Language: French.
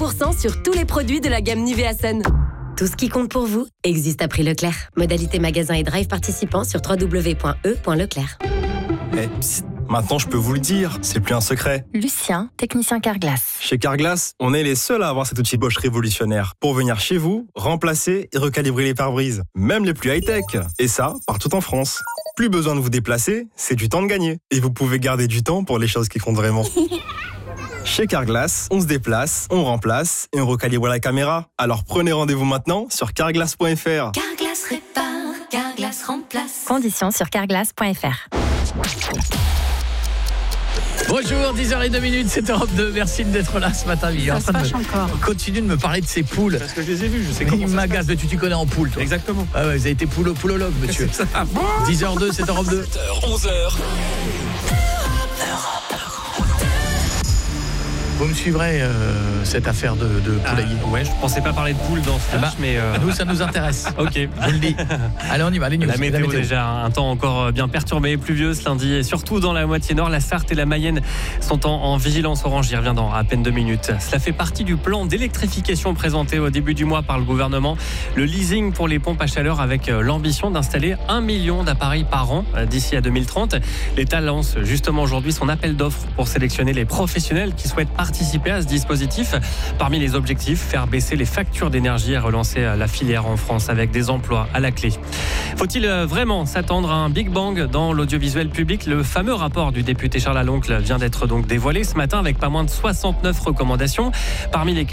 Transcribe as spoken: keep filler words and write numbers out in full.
pour cent sur tous les produits de la gamme Nivea Sun. Tout ce qui compte pour vous existe à prix Leclerc. Modalité magasin et drive participants sur w w w point e point leclerc. Eh, psst, maintenant je peux vous le dire, c'est plus un secret. Lucien, technicien Carglass. Chez Carglass, on est les seuls à avoir cet outil Bosch révolutionnaire pour venir chez vous, remplacer et recalibrer les pare-brises, même les plus high-tech. Et ça, partout en France. Plus besoin de vous déplacer, c'est du temps de gagner. Et vous pouvez garder du temps pour les choses qui comptent vraiment. Chez Carglass, on se déplace, on remplace et on recalibre la caméra. Alors prenez rendez-vous maintenant sur carglass point f r. Carglass répare, Carglass remplace. Conditions sur carglass point f r. Bonjour, dix heures zéro deux, c'est Europe deux. Merci d'être là ce matin. Il est en train de me... continue de me parler de ses poules. Parce que je les ai vus, je sais comment il ça m'agace, mais tu t'y connais en poules, toi. Exactement. Ah ouais, vous avez été poulo, poulologue, monsieur. C'est ça. dix heures zéro deux, c'est Europe deux. sept heures, onze heures. Vous me suivrez euh, cette affaire de, de poulailler. Ah, ouais, je pensais pas parler de poules dans ce bah, match, mais euh... nous ça nous intéresse. Ok, je vous le dis. Allez, on y va. Les news. La météo, la météo déjà, un temps encore bien perturbé, pluvieux ce lundi, et surtout dans la moitié nord. La Sarthe et la Mayenne sont en, en vigilance orange. J'y reviens dans à peine deux minutes. Cela fait partie du plan d'électrification présenté au début du mois par le gouvernement. Le leasing pour les pompes à chaleur avec l'ambition d'installer un million d'appareils par an d'ici à deux mille trente. L'État lance justement aujourd'hui son appel d'offres pour sélectionner les professionnels qui souhaitent participer à ce dispositif. Parmi les objectifs, faire baisser les factures d'énergie et relancer la filière en France avec des emplois à la clé. Faut-il vraiment s'attendre à un Big Bang dans l'audiovisuel public ? Le fameux rapport du député Charles Aloncle vient d'être donc dévoilé ce matin avec pas moins de soixante-neuf recommandations, parmi lesquelles